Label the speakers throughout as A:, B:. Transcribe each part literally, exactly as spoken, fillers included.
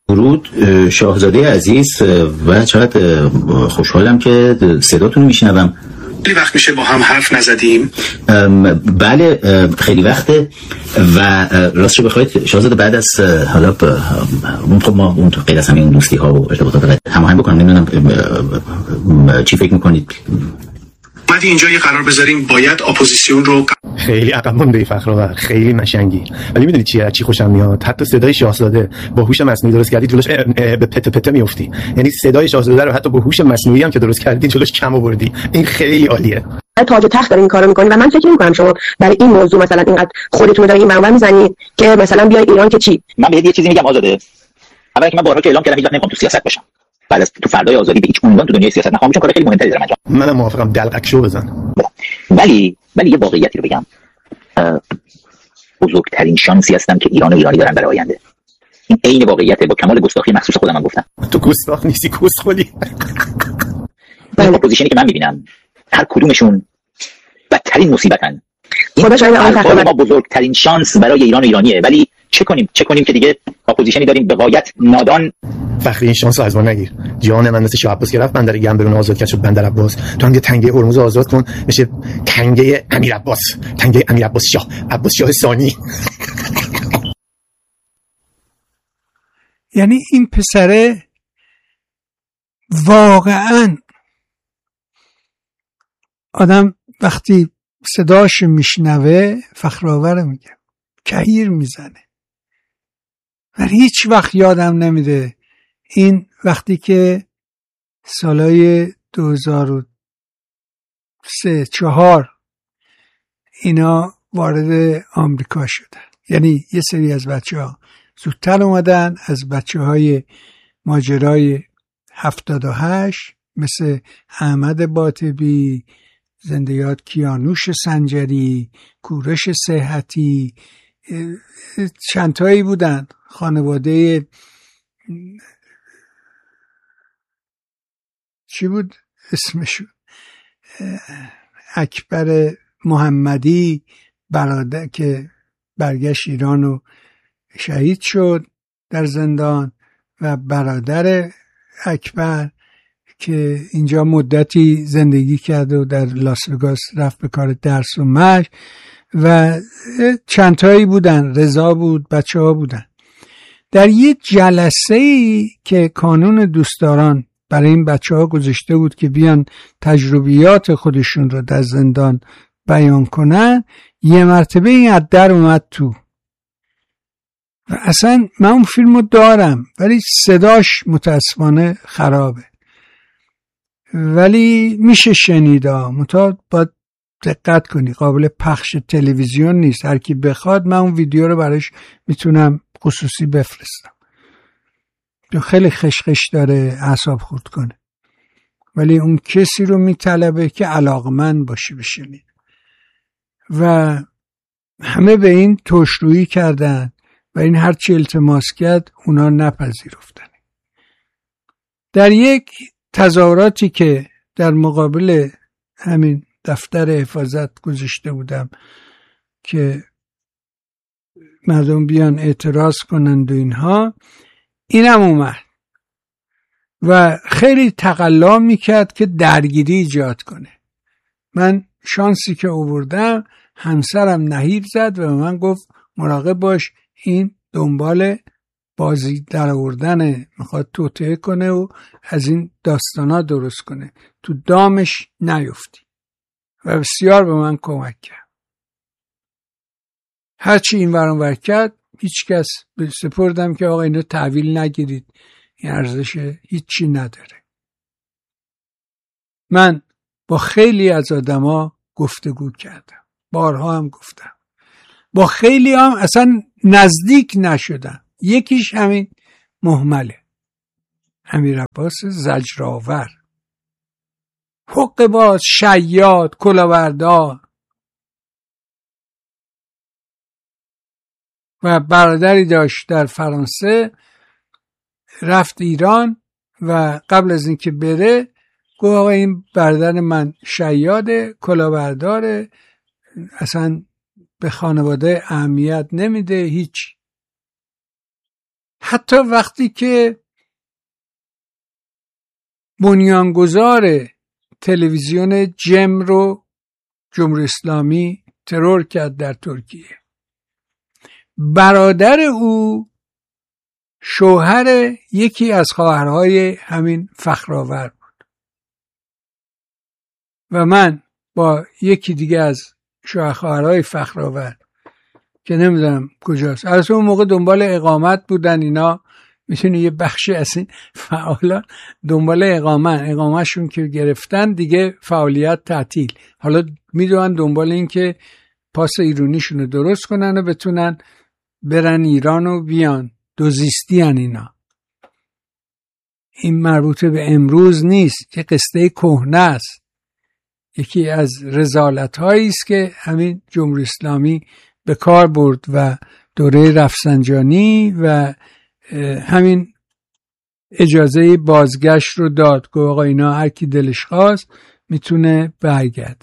A: درود شاهزاده عزیز و چقدر خوشحالم که صداتون رو میشنوم.
B: خیلی وقت میشه با هم حرف نزدیم.
A: بله خیلی وقته و راستش بخواید شاهزاده بعد از حالا خب ما اون غیر از همین اون دوستی ها و ارتباطات هماهنگ بکنم، نمیدونم چی فکر میکنید؟
B: اومدی اینجا یه قرار بذاریم باید اپوزیسیون رو.
C: خیلی عقب مونده فخرآور، خیلی مشنگی، ولی میدونی چیه چی خوشم میاد؟ حتی صدای شاهزاده با هوش مصنوعی درست کردی جلوش به پته پته میافتی. یعنی صدای شاهزاده رو حتی با هوش مصنوعی هم که درست کردی جلوش کم آوردی. این خیلی عالیه.
D: تاج و تخت دارین این کارو میکنی و من فکر میکنم شما برای این موضوع مثلا اینقدر خودتون رو دارین این منور میزنید که مثلا بیای ایران که چی.
A: من بهت یه چیزی میگم آزاده. اولا که من بارها که اعلام کردم هیچ وقت نمیخوام تو سیاست باشم. بعد از تو فردای آزادی به هیچ عنوان تو دنیای سیاست نخواهم، چون کار خیلی مهمتری دارم انجام.
C: منم موافقم، دلقک شو بزن.
A: ولی ولی یه واقعیتی رو بگم، بزرگترین شانسی هستم که ایران و ایرانی دارن برای آینده. این عین واقعیته، با کمال گستاخی مخصوص خودم هم گفتم.
C: تو گستاخ نیستی، کسخلی.
A: این اپوزیشنی که من میبینم هر کدومشون بدترین مصیبتن.
D: خدا شاید آقای
A: ما بزرگترین شانس برای ایران و ایرانیه، ولی چه کنیم چه کنیم که دیگه اپوزیشنی داریم به غایت نادان.
C: فخری این شانس رو از ما نگیر. جان من مثل شاه عباس که رفت بندر گنبرون آزاد کرد شد بندر عباس، تو هم یه تنگه هرمز آزاد کن بشه تنگه امیر عباس، تنگه امیر عباس شاه، عباس شاه ثانی.
E: یعنی این پسره واقعا آدم وقتی صداش میشنوه فخرآور میگه کهیر میزنه. من هیچ وقت یادم نمیده این وقتی که سالای دو هزار و سه چهار اینا وارد آمریکا شدن، یعنی یه سری از بچه ها زودتر اومدن از بچه های ماجرای هفتاد و هشت مثل احمد باطبی، زنده یاد کیانوش سنجری، کوروش صحتی، چندتایی بودن، خانواده چی بود اسمشون، اکبر محمدی برادر که برگشت ایران و شهید شد در زندان، و برادر اکبر که اینجا مدتی زندگی کرد و در لاس وگاس رفت به کار درس و مشق، و چندتایی بودن، رضا بود، بچه ها بودن. در یه جلسه‌ای که کانون دوستداران برای این بچه ها گذاشته بود که بیان تجربیات خودشون رو در زندان بیان کنن، یه مرتبه این از در اومد تو و اصلا من اون فیلم رو دارم ولی صداش متاسفانه خرابه، ولی میشه شنیدا، متا باید دقت کنی، قابل پخش تلویزیون نیست. هر کی بخواد من اون ویدیو رو براش میتونم خصوصی بفرستم، خیلی خشخش داره، اعصاب خورد کنه، ولی اون کسی رو میطلبه که علاقمند باشه بشنید. و همه به این توشرویی کردن و این هرچی التماس کرد اونا نپذیرفتن. در یک تظاهراتی که در مقابل همین دفتر حفاظت گذاشته بودم که مردم بیان اعتراض کنند و اینها، اینم اومد و خیلی تقلا میکرد که درگیری ایجاد کنه. من شانسی که آوردم همسرم نهیب زد و به من گفت مراقب باش، این دنبال بازی در آوردن، میخواد توطئه کنه و از این داستانا درست کنه، تو دامش نیفتی. و بسیار به من کمک کرد. هرچی این وران ور کرد هیچ کس به سپردم که آقا اینو تحویل نگیرید، این ارزش هیچی نداره. من با خیلی از آدما گفتگو کردم، بارها هم گفتم، با خیلی هم اصلا نزدیک نشدم. یکیش همین مهمله، امیر عباس زجرآور، حق باز، شیاد، کلاهبردار، و برادری داشت در فرانسه، رفت ایران و قبل از اینکه بره گفت آقا این برادر من شیاده، کلاهبرداره، اصلا به خانواده اهمیت نمیده، هیچ. حتی وقتی که بنیانگذار تلویزیون جم رو جمهوری اسلامی ترور کرد در ترکیه، برادر او شوهر یکی از خواهرهای همین فخرآور بود و من با یکی دیگه از شوهر خواهرهای فخرآور که نمیدونم کجاست، از اون موقع دنبال اقامت بودن اینا، میتونی یه بخشی از این فعالان دنبال اقامت اقامتشون که گرفتن دیگه فعالیت تعطیل، حالا میدونن دنبال این که پاس ایرونیشون رو درست کنن و بتونن برن ایران و بیان. دوزیستی هن اینا. این مربوط به امروز نیست، یه قصه کهنه است. یکی از رذالت هایی است که همین جمهوری اسلامی به کار برد و دوره رفسنجانی و همین اجازه بازگشت رو داد که آقا اینا هر کی دلش خواست میتونه برگرده.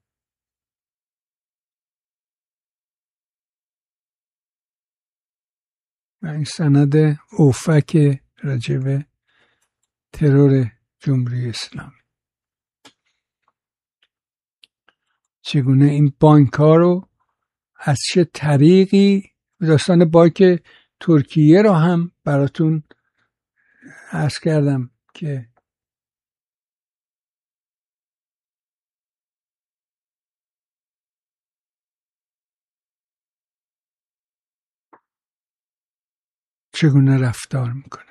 E: و این سند اوفک راجب ترور جمهوری اسلامی، چگونه این بانک ها رو از چه طریقی، داستان بانک ترکیه رو هم براتون عرض کردم که چگونه رفتار میکنه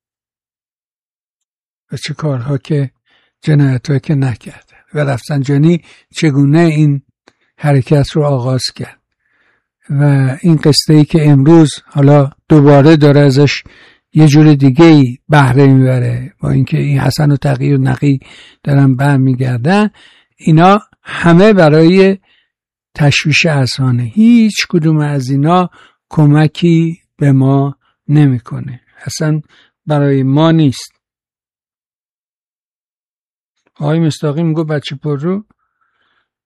E: و چه کارها که جنایت‌ها که نکرده و رفسنجانی چگونه این حرکت رو آغاز کرد و این قصه ای که امروز حالا دوباره داره ازش یه جور دیگه ای بهره میبره با اینکه این حسن و تقی و نقی دارن برمیگردن، اینا همه برای تشویش اذهانه، هیچ کدوم از اینا کمکی به ما نمیکنه، اصلا برای ما نیست. آقای مصداقی میگه بچه پر رو